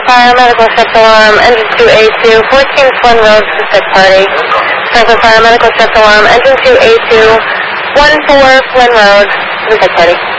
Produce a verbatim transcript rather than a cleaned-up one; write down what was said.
Fire Medical Shift Alarm, Engine two A two, fourteen Flynn Road, Pacific Party. Franklin Fire Medical Shift Alarm, Engine two A two, one four Flynn Road, Pacific Party.